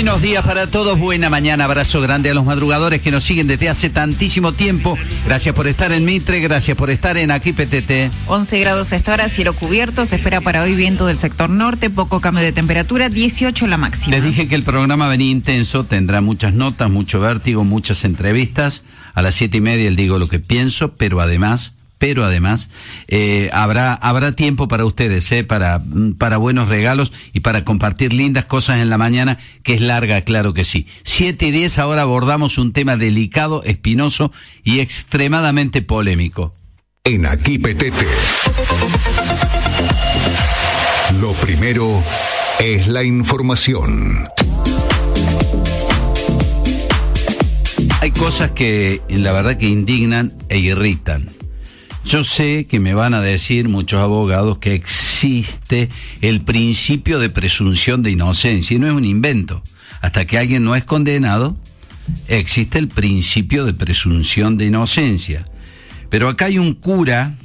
Buenos días para todos, buena mañana, abrazo grande a los madrugadores que nos siguen desde hace tantísimo tiempo. Gracias por estar en Mitre, gracias por estar en Aquí PTT. 11 grados a esta hora, cielo cubierto, se espera para hoy viento del sector norte, poco cambio de temperatura, 18 la máxima. Les dije que el programa venía intenso, tendrá muchas notas, mucho vértigo, muchas entrevistas. A las 7:30 el digo lo que pienso, pero además habrá tiempo para ustedes, para buenos regalos y para compartir lindas cosas en la mañana, que es larga, claro que sí. 7:10, ahora abordamos un tema delicado, espinoso y extremadamente polémico. En Aquí PTT, lo primero es la información. Hay cosas que la verdad que indignan e irritan. Yo sé que me van a decir muchos abogados que existe el principio de presunción de inocencia, y no es un invento. Hasta que alguien no es condenado, existe el principio de presunción de inocencia. Pero acá hay un cura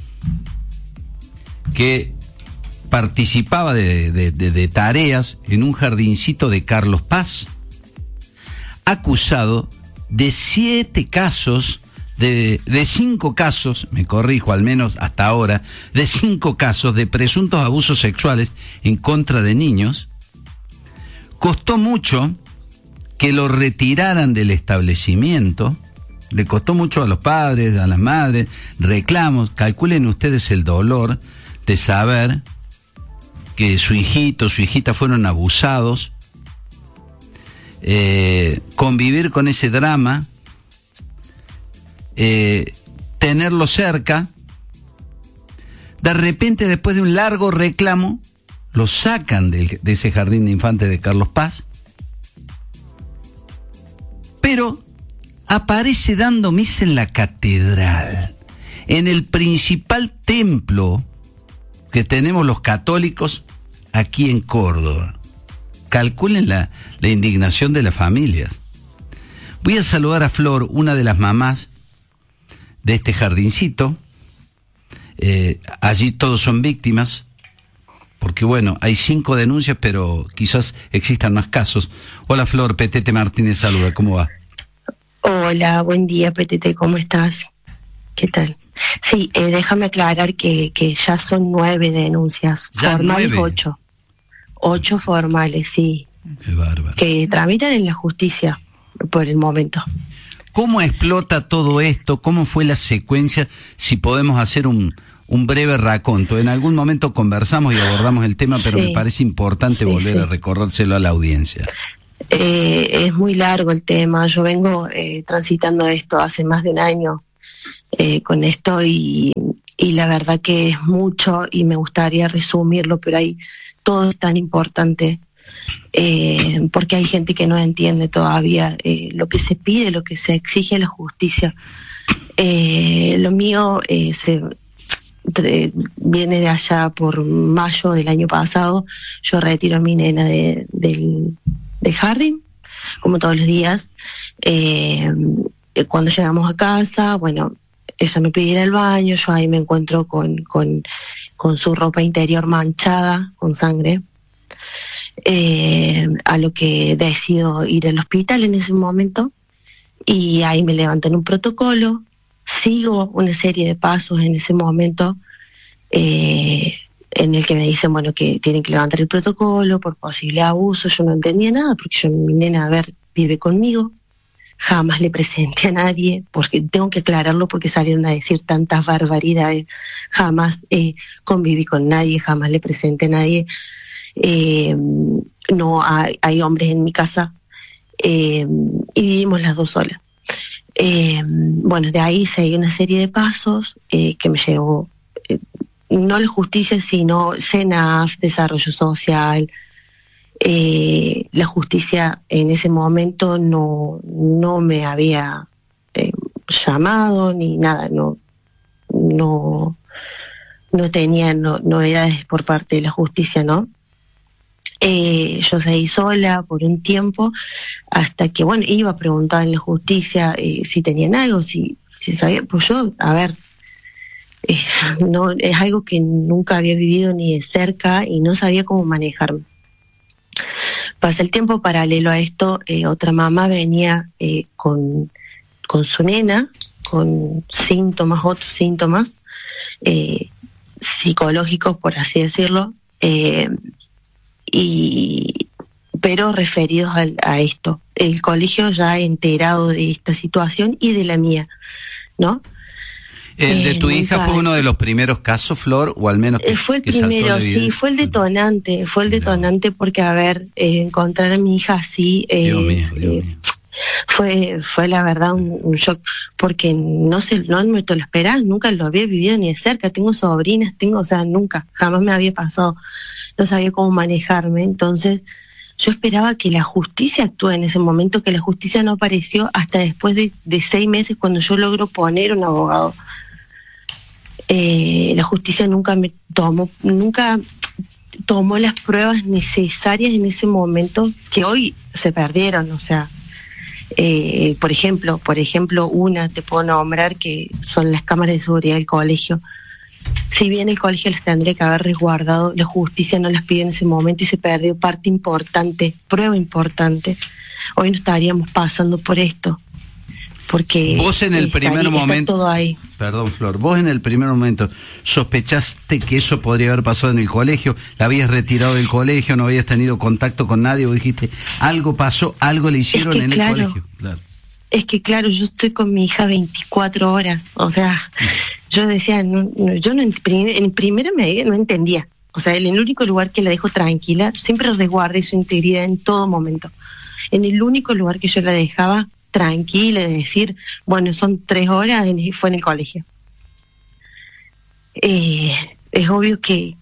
que participaba de tareas en un jardincito de Carlos Paz, acusado de 7 casos, de 5 casos, me corrijo al menos hasta ahora, de 5 casos de presuntos abusos sexuales en contra de niños. Costó mucho que lo retiraran del establecimiento, le costó mucho a los padres, a las madres, reclamos. Calculen ustedes el dolor de saber que su hijito, su hijita fueron abusados, convivir con ese drama, tenerlo cerca. De repente, después de un largo reclamo, lo sacan de ese jardín de infantes de Carlos Paz, pero aparece dando misa en la catedral, en el principal templo que tenemos los católicos aquí en Córdoba. Calculen la indignación de las familias. Voy a saludar a Flor, una de las mamás de este jardincito. Allí todos son víctimas, porque bueno, hay 5 denuncias, pero quizás existan más casos. Hola Flor, PTT Martínez saluda, ¿cómo va? Hola, buen día PTT, ¿cómo estás? ¿Qué tal? Sí, déjame aclarar que ya son 9 denuncias, ¿Ya formales 9? 8 formales, sí. Qué bárbaro. Que tramitan en la justicia por el momento. ¿Cómo explota todo esto? ¿Cómo fue la secuencia? Si podemos hacer un breve raconto. En algún momento conversamos y abordamos el tema, pero Sí. me parece importante volver a recordárselo a la audiencia. Es muy largo el tema. Yo vengo transitando esto hace más de un año con esto y la verdad que es mucho y me gustaría resumirlo, pero todo es tan importante. Porque hay gente que no entiende todavía lo que se pide, lo que se exige a la justicia. Lo mío viene de allá por mayo del año pasado. Yo retiro a mi nena del jardín, como todos los días. Cuando llegamos a casa, bueno, ella me pide ir al baño, yo ahí me encuentro con su ropa interior manchada con sangre. A lo que decido ir al hospital en ese momento, y ahí me levantan un protocolo, sigo una serie de pasos en ese momento en el que me dicen, bueno, que tienen que levantar el protocolo por posible abuso. Yo no entendía nada, porque mi nena, vive conmigo, jamás le presenté a nadie, porque tengo que aclararlo porque salieron a decir tantas barbaridades. Jamás conviví con nadie, jamás le presenté a nadie. No hay hombres en mi casa, y vivimos las dos solas. Bueno, de ahí seguí una serie de pasos que me llevó, no a la justicia, sino CENAF, Desarrollo Social. La justicia en ese momento no me había llamado ni nada, no tenía novedades por parte de la justicia, ¿no? Yo seguí sola por un tiempo hasta que, bueno, iba a preguntar en la justicia si tenían algo, si sabía. Pues yo, no es algo que nunca había vivido ni de cerca y no sabía cómo manejarme. Pasa el tiempo, paralelo a esto, otra mamá venía con su nena, con otros síntomas psicológicos, por así decirlo, pero referidos a esto. El colegio ya enterado de esta situación y de la mía, ¿no? ¿El de tu hija fue uno de los primeros casos, Flor, o al menos fue el primero, sí, fue el detonante, porque, a ver, encontrar a mi hija así, Dios mío. fue la verdad un shock, porque no me lo esperaba, nunca lo había vivido ni de cerca. Tengo sobrinas, nunca, jamás me había pasado, no sabía cómo manejarme. Entonces yo esperaba que la justicia actúe en ese momento, que la justicia no apareció hasta después de 6 meses, cuando yo logro poner un abogado. La justicia nunca tomó las pruebas necesarias en ese momento, que hoy se perdieron. O sea, por ejemplo, una te puedo nombrar, que son las cámaras de seguridad del colegio. Si bien el colegio las tendría que haber resguardado, la justicia no las pidió en ese momento y se perdió prueba importante. Hoy no estaríamos pasando por esto, porque vos en el primer momento, todo ahí. Perdón, Flor, vos en el primer momento sospechaste que eso podría haber pasado en el colegio, la habías retirado del colegio, no habías tenido contacto con nadie, o dijiste, algo pasó, algo le hicieron en el colegio. Claro. Es que claro, yo estoy con mi hija 24 horas, o sea, yo decía, en primera medida no entendía. O sea, el único lugar que la dejo tranquila, siempre resguardé su integridad en todo momento. En el único lugar que yo la dejaba tranquila, de decir, bueno, son 3 horas, fue en el colegio. Es obvio que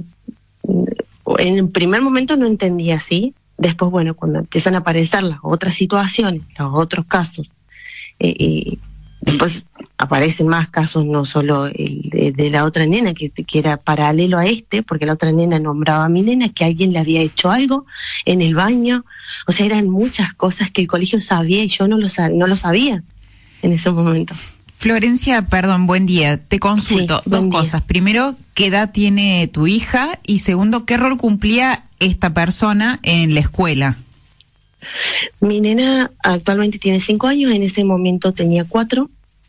en el primer momento no entendía así. Después, bueno, cuando empiezan a aparecer las otras situaciones, los otros casos, después aparecen más casos, no solo el de la otra nena, que era paralelo a porque la otra nena nombraba a mi nena, que alguien le había hecho algo en el baño. O sea, eran muchas cosas que el colegio sabía y yo no lo sabía en ese momento. Florencia, perdón, buen día. Te consulto dos cosas. Primero, ¿qué edad tiene tu hija? Y segundo, ¿qué rol cumplía esta persona en la escuela? Mi nena actualmente tiene 5 años, en ese momento tenía 4.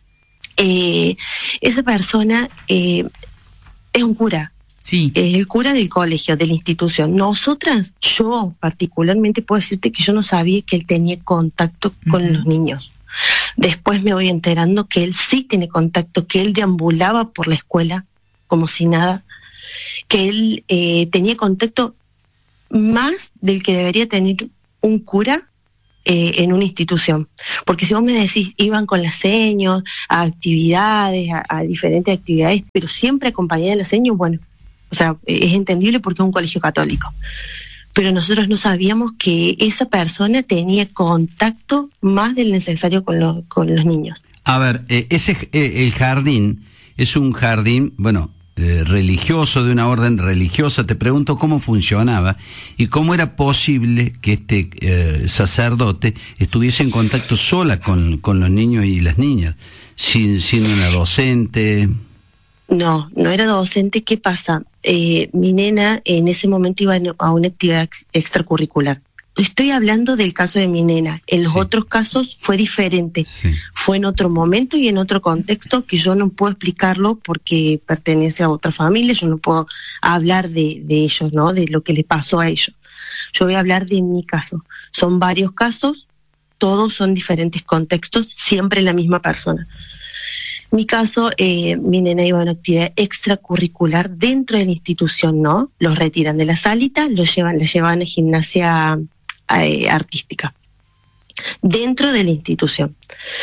Esa persona es un cura. Sí. Es el cura del colegio, de la institución. Yo particularmente puedo decirte que yo no sabía que él tenía contacto con los niños. Después me voy enterando que él sí tiene contacto, que él deambulaba por la escuela como si nada, que él tenía contacto más del que debería tener un cura en una institución. Porque si vos me decís, iban con las seños a actividades, a diferentes actividades, pero siempre acompañada de las seños, bueno, o sea, es entendible porque es un colegio católico. Pero nosotros no sabíamos que esa persona tenía contacto más del necesario con los niños. A ver, el jardín es un jardín, bueno, religioso, de una orden religiosa. Te pregunto cómo funcionaba y cómo era posible que este sacerdote estuviese en contacto sola con los niños y las niñas, sin una docente. No era docente. ¿Qué pasa? Mi nena en ese momento iba a una actividad extracurricular. Estoy hablando del caso de mi nena. En los otros casos fue diferente. Sí. Fue en otro momento y en otro contexto que yo no puedo explicarlo porque pertenece a otra familia. Yo no puedo hablar de ellos, ¿no? De lo que le pasó a ellos. Yo voy a hablar de mi caso. Son varios casos, todos son diferentes contextos, siempre la misma persona. Mi caso, mi nena iba a una actividad extracurricular dentro de la institución, ¿no? Los retiran de la salita, la llevan a gimnasia artística dentro de la institución.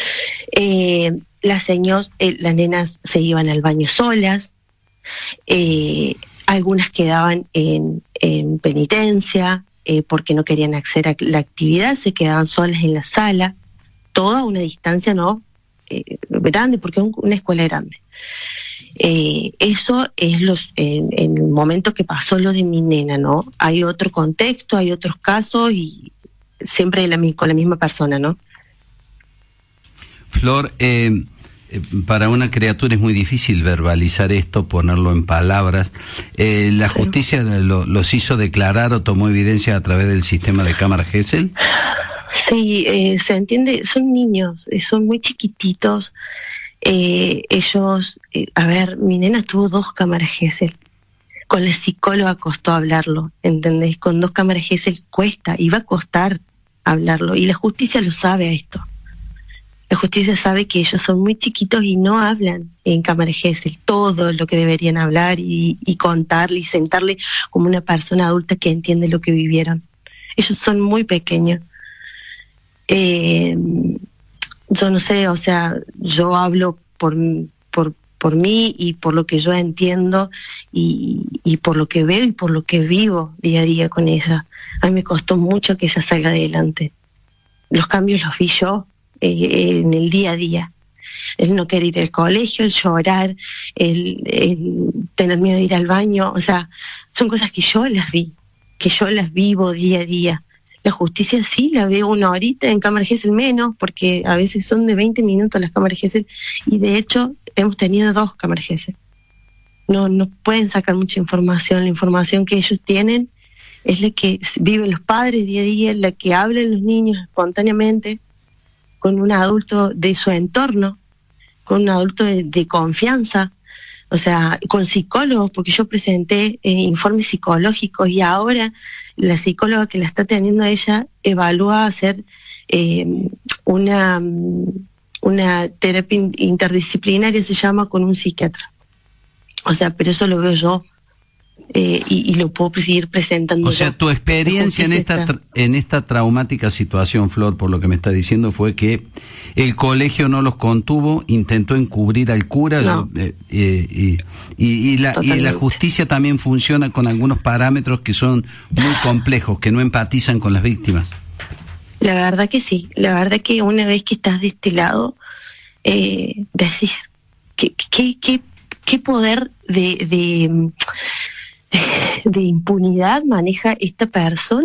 Las nenas se iban al baño solas, algunas quedaban en penitencia porque no querían acceder a la actividad, se quedaban solas en la sala, toda a una distancia, ¿no? Grande, porque es una escuela grande. Eso es en el momento que pasó lo de mi nena, ¿no? Hay otro contexto, hay otros casos y siempre con la misma persona, ¿no? Flor, para una criatura es muy difícil verbalizar esto, ponerlo en palabras. ¿La justicia los hizo declarar o tomó evidencia a través del sistema de cámara Gesell? Sí, se entiende, son niños, son muy chiquititos. Ellos, a ver, mi nena tuvo 2 cámaras Gesell. Con la psicóloga costó hablarlo, ¿entendés? Con 2 cámaras Gesell cuesta, y va a costar hablarlo. Y la justicia lo sabe a esto. La justicia sabe que ellos son muy chiquitos y no hablan en cámara Gesell todo lo que deberían hablar y contarle y sentarle como una persona adulta que entiende lo que vivieron. Ellos son muy pequeños. Yo no sé, o sea, yo hablo por mí y por lo que yo entiendo y por lo que veo y por lo que vivo día a día con ella. A mí me costó mucho que ella salga adelante. Los cambios los vi yo en el día a día. El no querer ir al colegio, el llorar, el tener miedo de ir al baño, o sea, son cosas que yo las vi, que yo las vivo día a día. La justicia sí la veo 1 horita, en cámara Gesell menos, porque a veces son de 20 minutos las cámaras Gesell, y de hecho hemos tenido 2 cámaras Gesell. No pueden sacar mucha información. La información que ellos tienen es la que viven los padres día a día, la que hablan los niños espontáneamente con un adulto de su entorno, con un adulto de confianza, o sea, con psicólogos, porque yo presenté informes psicológicos y ahora la psicóloga que la está teniendo a ella evalúa hacer una terapia interdisciplinaria, se llama, con un psiquiatra. O sea, pero eso lo veo yo y lo puedo seguir presentando. O sea, tu experiencia en esta traumática situación, Flor, por lo que me está diciendo, fue que el colegio no los contuvo, intentó encubrir al cura, no. y la justicia también funciona con algunos parámetros que son muy complejos, que no empatizan con las víctimas. La verdad que sí, la verdad que una vez que estás de este lado, decís, ¿qué poder de impunidad maneja esta persona?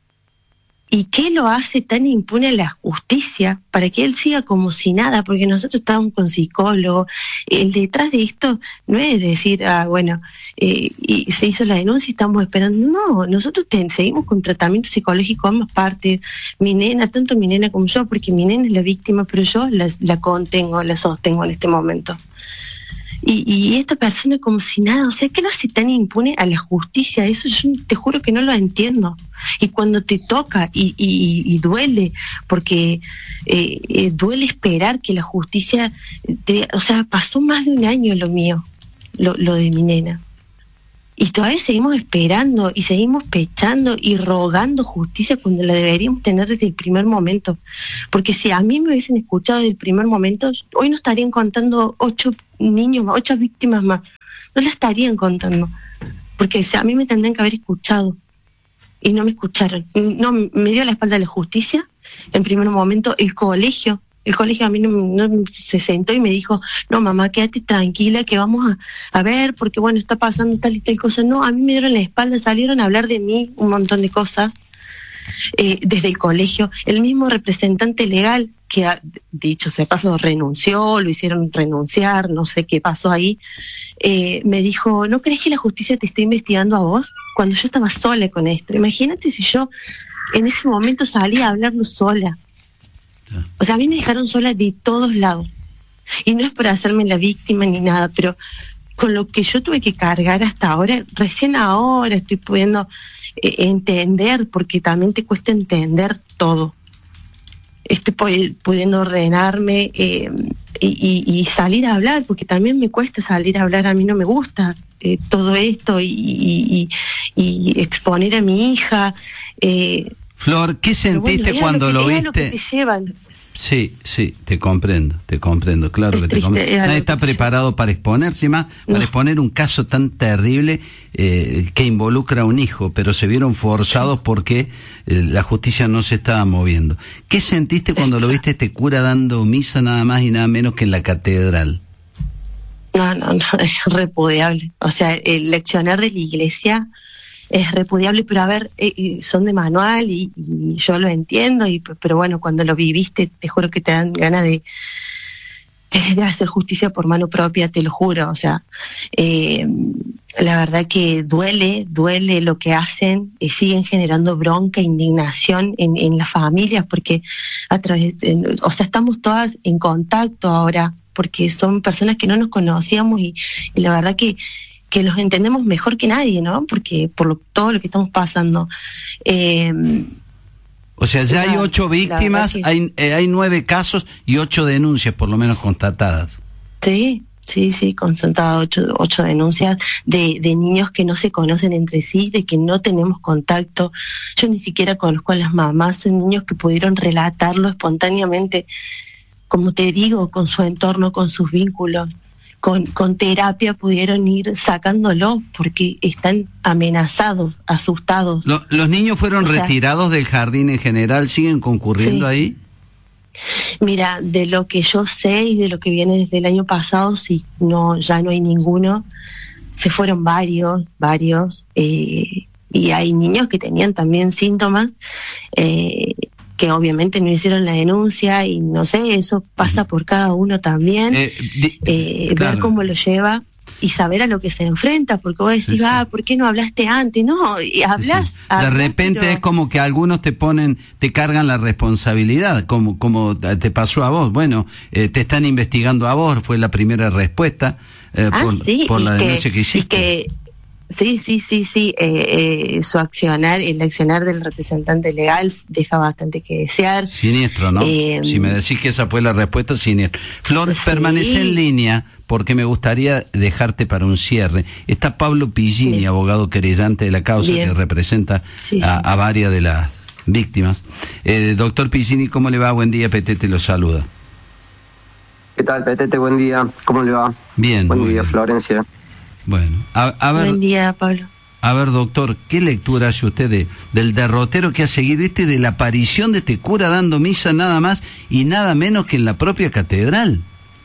¿Y qué lo hace tan impune a la justicia para que él siga como si nada? Porque nosotros estábamos con psicólogos. El detrás de esto no es decir, bueno, y se hizo la denuncia y estamos esperando. No, nosotros seguimos con tratamiento psicológico ambas partes. Mi nena, tanto mi nena como yo, porque mi nena es la víctima, pero yo la contengo, la sostengo en este momento. Y esta persona como si nada, o sea, ¿qué lo hace tan impune a la justicia? Eso yo te juro que no lo entiendo. Y cuando te toca y duele, porque duele esperar que la justicia, o sea, pasó más de 1 año lo mío, lo de mi nena. Y todavía seguimos esperando y seguimos pechando y rogando justicia cuando la deberíamos tener desde el primer momento. Porque si a mí me hubiesen escuchado desde el primer momento, hoy no estarían contando 8 niños más, 8 víctimas más. No la estarían contando. Porque a mí me tendrían que haber escuchado. Y no me escucharon. No, me dio la espalda la justicia. En primer momento, el colegio a mí no se sentó y me dijo, no, mamá, quédate tranquila que vamos a ver, porque bueno, está pasando tal y tal cosa. No, a mí me dieron la espalda, salieron a hablar de mí un montón de cosas desde el colegio. El mismo representante legal, que dicho sea paso renunció, lo hicieron renunciar, no sé qué pasó ahí, me dijo, ¿no crees que la justicia te está investigando a vos? Cuando yo estaba sola con esto. Imagínate si yo en ese momento salía a hablarlo sola. O sea, a mí me dejaron sola de todos lados. Y no es por hacerme la víctima ni nada, pero con lo que yo tuve que cargar hasta ahora, recién ahora estoy pudiendo entender, porque también te cuesta entender todo. Estoy pudiendo ordenarme y salir a hablar, porque también me cuesta salir a hablar. A mí no me gusta todo esto y exponer a mi hija. Flor, ¿qué sentiste bueno, cuando lo viste? Lo que te llevan. Sí, te comprendo, claro que te comprendo. Nadie está preparado para exponerse, más para exponer un caso tan terrible que involucra a un hijo, pero se vieron forzados porque la justicia no se estaba moviendo. ¿Qué sentiste cuando lo viste este cura dando misa nada más y nada menos que en la catedral? No, es repudiable. O sea, el accionar de la iglesia es repudiable, pero a ver, son de manual y yo lo entiendo, pero bueno, cuando lo viviste, te juro que te dan ganas de de hacer justicia por mano propia, te lo juro. O sea, la verdad que duele lo que hacen, siguen generando bronca, indignación en las familias, porque a través, o sea, estamos todas en contacto ahora, porque son personas que no nos conocíamos y la verdad que los entendemos mejor que nadie, ¿no? Porque todo lo que estamos pasando. O sea, ya hay 8 víctimas, hay 9 casos y 8 denuncias por lo menos constatadas. Sí, constatadas 8 denuncias de niños que no se conocen entre sí, de que no tenemos contacto. Yo ni siquiera conozco a las mamás, son niños que pudieron relatarlo espontáneamente, como te digo, con su entorno, con sus vínculos. Con terapia pudieron ir sacándolo porque están amenazados, asustados. ¿Los niños fueron retirados del jardín en general? ¿Siguen concurriendo ahí? Mira, de lo que yo sé y de lo que viene desde el año pasado, sí, ya no hay ninguno. Se fueron varios, y hay niños que tenían también síntomas, que obviamente no hicieron la denuncia, y no sé, eso pasa por cada uno también, claro. Ver cómo lo lleva y saber a lo que se enfrenta, porque vos decís, ¿por qué no hablaste antes? No, y hablas. De repente pero es como que algunos te cargan la responsabilidad, como te pasó a vos. Bueno, te están investigando a vos, fue la primera respuesta por la denuncia que hiciste. Sí, su accionar, el accionar del representante legal deja bastante que desear. Siniestro, ¿no? Si me decís que esa fue la respuesta, siniestro. Flor, permanece en línea porque me gustaría dejarte para un cierre. Está Pablo Pillini, abogado querellante de la causa, que representa a varias de las víctimas. Doctor Pillini, ¿cómo le va? Buen día, Petete lo saluda. ¿Qué tal, Petete? Buen día. ¿Cómo le va? Bien. Buen día, Florencia. Bueno, a ver. Buen día, Pablo. A ver, doctor, ¿qué lectura hace usted del derrotero que ha seguido de la aparición de este cura dando misa nada más y nada menos que en la propia catedral?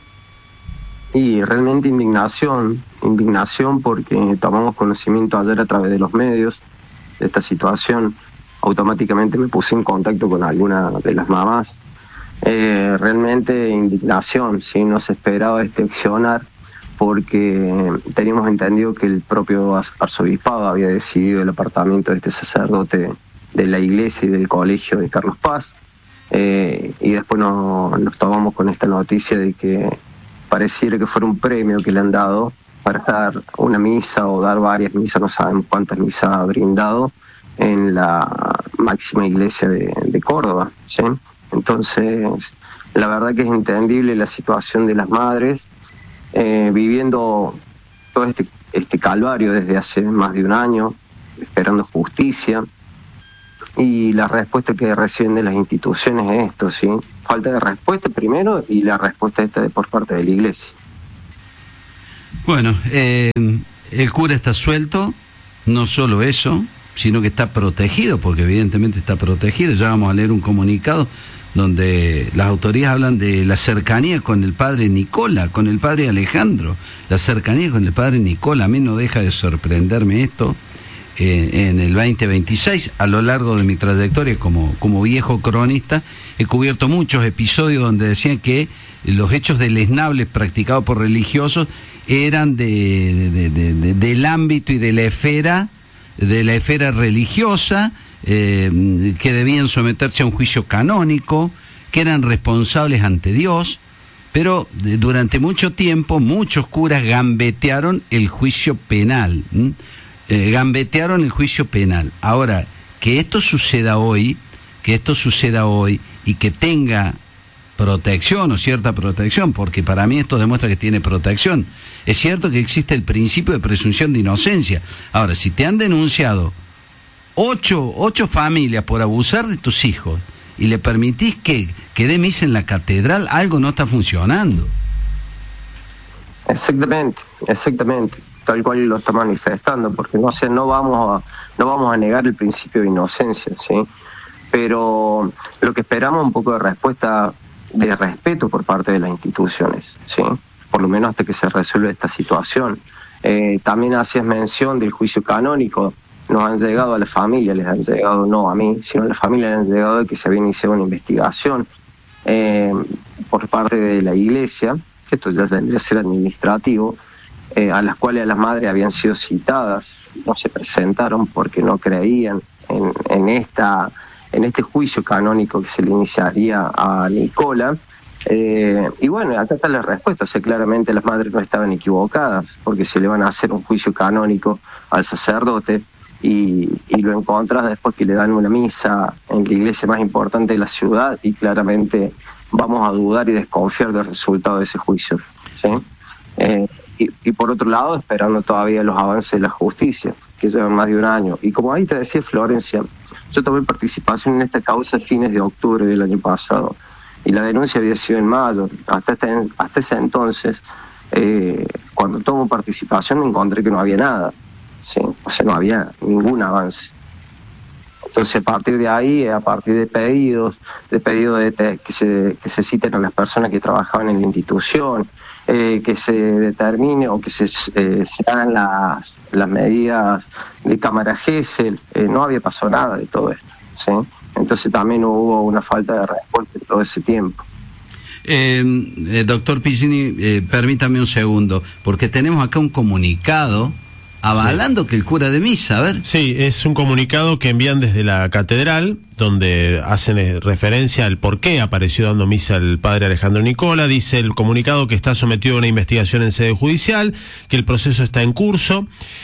Y realmente indignación porque tomamos conocimiento ayer a través de los medios de esta situación. Automáticamente me puse en contacto con alguna de las mamás. Realmente indignación, ¿sí? No se esperaba este accionar, porque teníamos entendido que el propio arzobispado había decidido el apartamiento de este sacerdote de la iglesia y del colegio de Carlos Paz, y después nos tomamos con esta noticia de que pareciera que fuera un premio que le han dado para dar una misa o dar varias misas, no sabemos cuántas misas ha brindado, en la máxima iglesia de Córdoba, ¿sí? Entonces, la verdad que es entendible la situación de las madres, viviendo todo este calvario desde hace más de un año, esperando justicia, y la respuesta que reciben de las instituciones es esto, ¿sí? Falta de respuesta primero, y la respuesta esta por parte de la iglesia. Bueno, el cura está suelto, no solo eso, sino que está protegido, porque evidentemente está protegido. Ya vamos a leer un comunicado donde las autoridades hablan de la cercanía con el padre Nicola, con el padre Alejandro, la cercanía con el padre Nicola. A mí no deja de sorprenderme esto. En el 2026, a lo largo de mi trayectoria como viejo cronista, he cubierto muchos episodios donde decían que los hechos deleznables practicados por religiosos eran del ámbito y de la esfera religiosa, que debían someterse a un juicio canónico, que eran responsables ante Dios, pero durante mucho tiempo muchos curas gambetearon el juicio penal. Ahora, que esto suceda hoy y que tenga protección o cierta protección, porque para mí esto demuestra que tiene protección. Es cierto que existe el principio de presunción de inocencia. Ahora, si te han denunciado 8 familias por abusar de tus hijos y le permitís que dé misa en la catedral, algo no está funcionando. Exactamente, tal cual lo está manifestando, porque no vamos a negar el principio de inocencia, ¿sí? Pero lo que esperamos es un poco de respuesta, de respeto por parte de las instituciones, ¿sí? Por lo menos hasta que se resuelva esta situación. También hacías mención del juicio canónico. Nos han llegado a la familia, les han llegado, no a mí, sino a la familia, les han llegado de que se había iniciado una investigación por parte de la iglesia, que esto ya tendría que ser administrativo, a las cuales a las madres habían sido citadas, no se presentaron porque no creían en este juicio canónico que se le iniciaría a Nicola. Y bueno, acá está la respuesta, o sea, claramente las madres no estaban equivocadas, porque se le van a hacer un juicio canónico al sacerdote y lo encontrás después que le dan una misa en la iglesia más importante de la ciudad y claramente vamos a dudar y desconfiar del resultado de ese juicio, ¿sí? Y por otro lado, esperando todavía los avances de la justicia, que llevan más de un año. Y como ahí te decía Florencia, yo tomé participación en esta causa a fines de octubre del año pasado, y la denuncia había sido en mayo. Hasta ese entonces, cuando tomo participación me encontré que no había nada, ¿sí? O sea, no había ningún avance. Entonces, a partir de ahí, a partir de pedidos que se citen a las personas que trabajaban en la institución, que se determine o que se hagan las medidas de cámara Gesell, no había pasado nada de todo esto, ¿sí? Entonces también hubo una falta de respuesta en todo ese tiempo. Doctor Piccini, permítame un segundo, porque tenemos acá un comunicado avalando que el cura de misa, a ver. Sí, es un comunicado que envían desde la catedral, donde hacen referencia al por qué apareció dando misa el padre Alejandro Nicola. Dice el comunicado que está sometido a una investigación en sede judicial, que el proceso está en curso,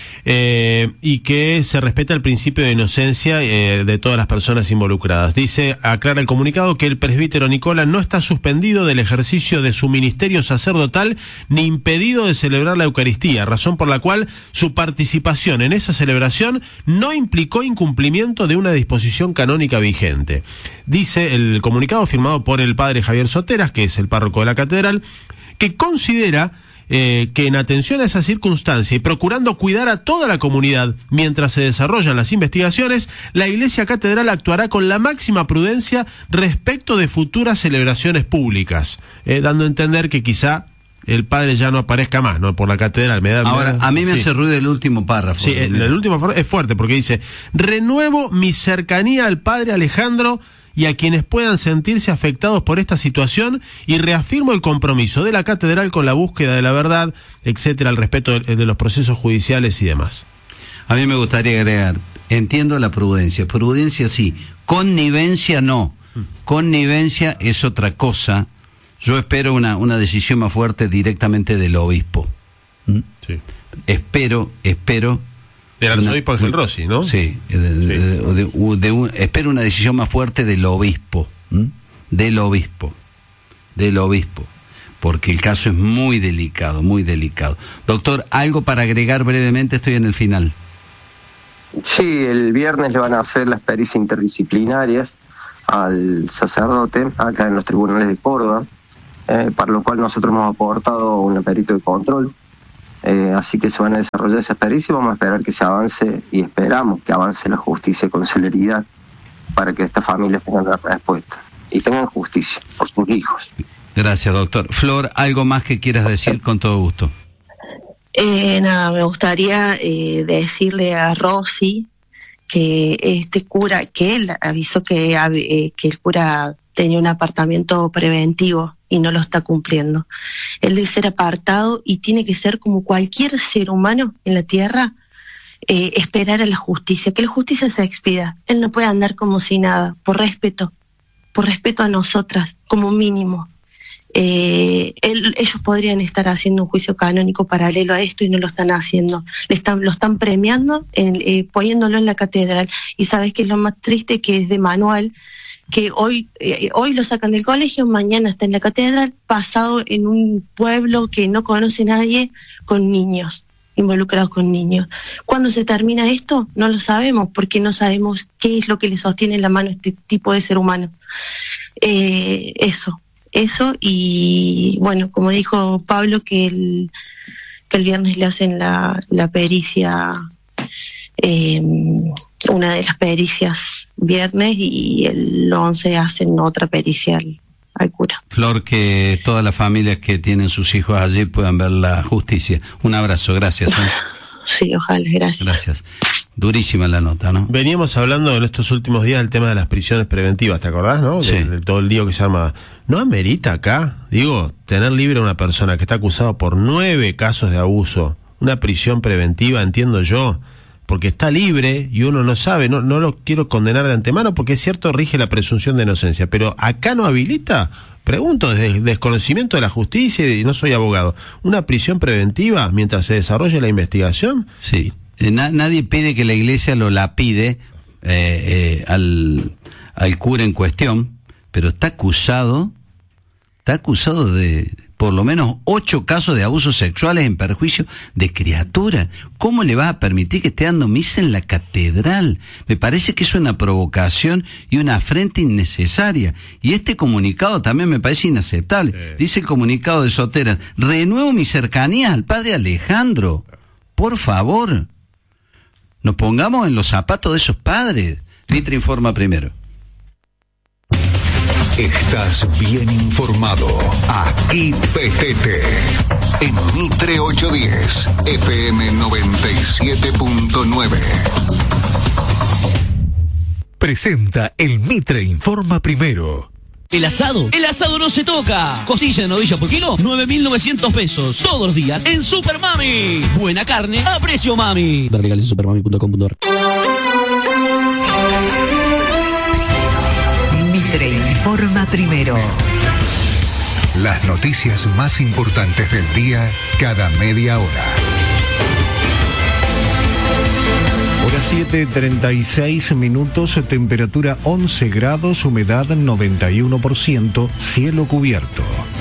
y que se respeta el principio de inocencia de todas las personas involucradas. Dice, aclara el comunicado, que el presbítero Nicola no está suspendido del ejercicio de su ministerio sacerdotal ni impedido de celebrar la Eucaristía, razón por la cual su participación en esa celebración no implicó incumplimiento de una disposición canónica vigente. Dice el comunicado, firmado por el padre Javier Soteras, que es el párroco de la catedral, que considera que en atención a esa circunstancia y procurando cuidar a toda la comunidad mientras se desarrollan las investigaciones, la Iglesia Catedral actuará con la máxima prudencia respecto de futuras celebraciones públicas, dando a entender que quizá el padre ya no aparezca más, ¿no? Por la catedral. A mí me hace ruido el último párrafo. Sí, el último párrafo es fuerte porque dice: renuevo mi cercanía al padre Alejandro y a quienes puedan sentirse afectados por esta situación, y reafirmo el compromiso de la catedral con la búsqueda de la verdad, etcétera, al respeto de los procesos judiciales y demás. A mí me gustaría agregar, entiendo la prudencia sí, connivencia no, connivencia es otra cosa. Yo espero una decisión más fuerte directamente del obispo. Sí. Espero del arzobispo Ángel Rossi, ¿no? Sí, espero una decisión más fuerte del obispo, del obispo, porque el caso es muy delicado, muy delicado. Doctor, ¿algo para agregar brevemente? Estoy en el final. Sí, el viernes le van a hacer las pericias interdisciplinarias al sacerdote acá en los tribunales de Córdoba, para lo cual nosotros hemos aportado un perito de control. Así que se van a desarrollar esas pericias y vamos a esperar que se avance, y esperamos que avance la justicia con celeridad para que estas familias tengan la respuesta y tengan justicia por sus hijos. Gracias, doctor. Flor, ¿algo más que quieras decir? Con todo gusto. Nada, me gustaría decirle a Rossi que este cura, que él avisó que el cura tenía un apartamiento preventivo y no lo está cumpliendo. Él debe ser apartado y tiene que ser como cualquier ser humano en la tierra, esperar a la justicia, que la justicia se expida. Él no puede andar como si nada, por respeto a nosotras, como mínimo. Ellos podrían estar haciendo un juicio canónico paralelo a esto y no lo están haciendo. Lo están premiando, poniéndolo en la catedral. Y sabes que es lo más triste, que es de manual, que hoy lo sacan del colegio, mañana está en la catedral, pasado en un pueblo que no conoce nadie, con niños, involucrados con niños. ¿Cuándo se termina esto? No lo sabemos, porque no sabemos qué es lo que le sostiene en la mano este tipo de ser humano. Eso, y bueno, como dijo Pablo, que el viernes le hacen la pericia, una de las pericias viernes, y el 11 hacen otra pericia al cura. Flor, que todas las familias que tienen sus hijos allí puedan ver la justicia. Un abrazo, gracias. Sí, ojalá, gracias. Gracias. Durísima la nota, ¿no? Veníamos hablando en estos últimos días del tema de las prisiones preventivas, ¿te acordás, no? Sí. De todo el lío que se arma. ¿No amerita acá, tener libre a una persona que está acusada por 9 casos de abuso? Una prisión preventiva, entiendo yo, porque está libre y uno no sabe, no lo quiero condenar de antemano porque es cierto, rige la presunción de inocencia, pero acá no habilita, pregunto, desde el desconocimiento de la justicia, y no soy abogado, ¿una prisión preventiva mientras se desarrolle la investigación? Sí. Nadie pide que la iglesia lo lapide al cura en cuestión, pero está acusado de por lo menos 8 casos de abusos sexuales en perjuicio de criaturas. ¿Cómo le vas a permitir que esté dando misa en la catedral? Me parece que es una provocación y una afrenta innecesaria. Y este comunicado también me parece inaceptable. Dice el comunicado de Sotera: renuevo mi cercanía al padre Alejandro. Por favor, nos pongamos en los zapatos de esos padres. Mitre informa primero. Estás bien informado. Aquí PTT. En Mitre 810, FM 97.9. Presenta el Mitre Informa Primero. El asado no se toca. Costilla de novilla por kilo, 9.900 pesos. Todos los días en Super Mami. Buena carne a precio mami. Ver legales en supermami.com.ar. Mitre Informa Primero. Las noticias más importantes del día cada media hora. Hora 7:36, temperatura 11 grados, humedad 91%, cielo cubierto.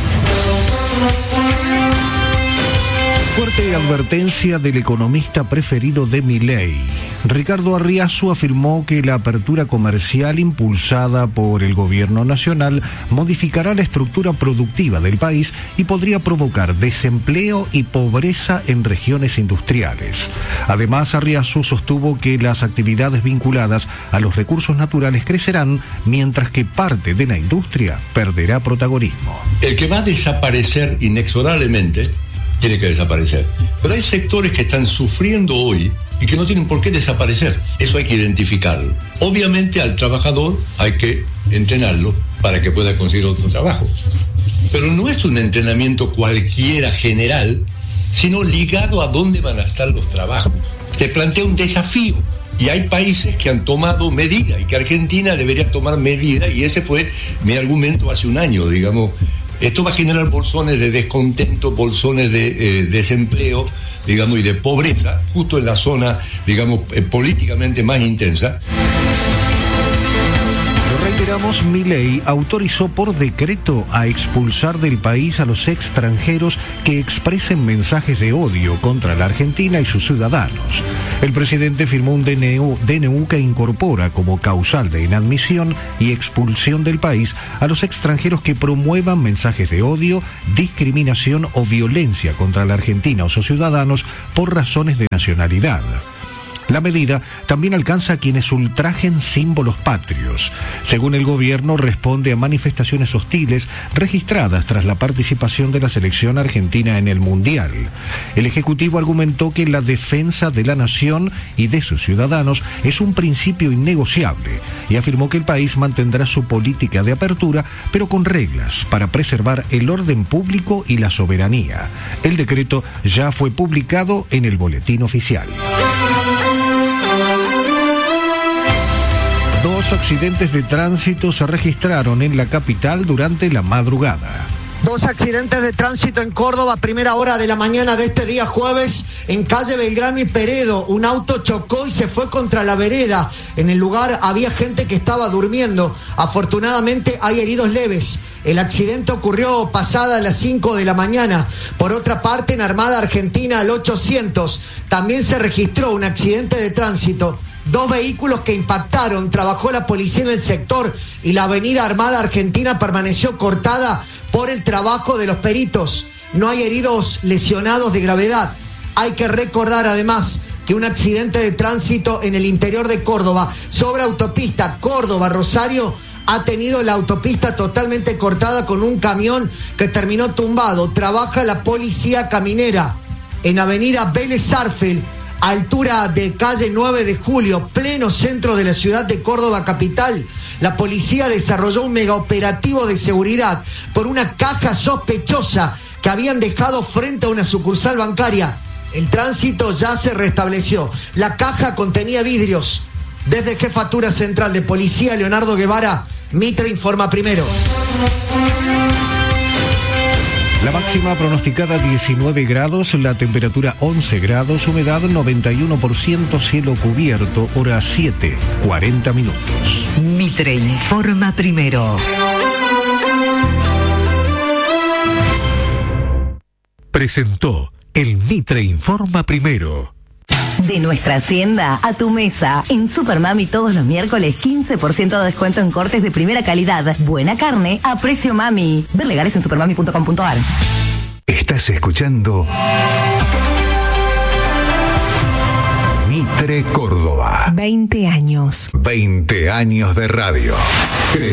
Fuerte advertencia del economista preferido de Milei. Ricardo Arriazu afirmó que la apertura comercial impulsada por el gobierno nacional modificará la estructura productiva del país y podría provocar desempleo y pobreza en regiones industriales. Además, Arriazu sostuvo que las actividades vinculadas a los recursos naturales crecerán, mientras que parte de la industria perderá protagonismo. El que va a desaparecer inexorablemente tiene que desaparecer. Pero hay sectores que están sufriendo hoy y que no tienen por qué desaparecer. Eso hay que identificarlo. Obviamente al trabajador hay que entrenarlo para que pueda conseguir otro trabajo. Pero no es un entrenamiento cualquiera general, sino ligado a dónde van a estar los trabajos. Te plantea un desafío. Y hay países que han tomado medidas y que Argentina debería tomar medidas, y ese fue mi argumento hace un año, digamos. Esto va a generar bolsones de descontento, bolsones de desempleo, digamos, y de pobreza, justo en la zona, digamos, políticamente más intensa. Lo reiteramos, Milei autorizó por decreto a expulsar del país a los extranjeros que expresen mensajes de odio contra la Argentina y sus ciudadanos. El presidente firmó un DNU que incorpora como causal de inadmisión y expulsión del país a los extranjeros que promuevan mensajes de odio, discriminación o violencia contra la Argentina o sus ciudadanos por razones de nacionalidad. La medida también alcanza a quienes ultrajen símbolos patrios. Según el gobierno, responde a manifestaciones hostiles registradas tras la participación de la selección argentina en el Mundial. El Ejecutivo argumentó que la defensa de la nación y de sus ciudadanos es un principio innegociable y afirmó que el país mantendrá su política de apertura, pero con reglas para preservar el orden público y la soberanía. El decreto ya fue publicado en el Boletín Oficial. 2 accidentes de tránsito se registraron en la capital durante la madrugada. 2 accidentes de tránsito en Córdoba, primera hora de la mañana de este día jueves, en calle Belgrano y Peredo. Un auto chocó y se fue contra la vereda. En el lugar había gente que estaba durmiendo. Afortunadamente hay heridos leves. El accidente ocurrió pasada las 5 de la mañana. Por otra parte, en Armada Argentina al 800 también se registró un accidente de tránsito. 2 vehículos que impactaron. Trabajó la policía en el sector y la avenida Armada Argentina permaneció cortada por el trabajo de los peritos. No hay heridos lesionados de gravedad. Hay que recordar además que un accidente de tránsito en el interior de Córdoba, sobre autopista Córdoba-Rosario, ha tenido la autopista totalmente cortada con un camión que terminó tumbado. Trabaja la policía caminera. En avenida Vélez Sarsfield altura de calle 9 de Julio, pleno centro de la ciudad de Córdoba capital. La policía desarrolló un megaoperativo de seguridad por una caja sospechosa que habían dejado frente a una sucursal bancaria. El tránsito ya se restableció. La caja contenía vidrios. Desde Jefatura Central de Policía, Leonardo Guevara, Mitre informa primero. La máxima pronosticada 19 grados, la temperatura 11 grados, humedad 91%, cielo cubierto, hora 7, 40 minutos. Mitre informa primero. Presentó el Mitre informa primero. De nuestra hacienda a tu mesa. En Supermami todos los miércoles 15% de descuento en cortes de primera calidad. Buena carne a precio mami. Ver legales en supermami.com.ar. Estás escuchando Mitre Córdoba. 20 años. 20 años de radio.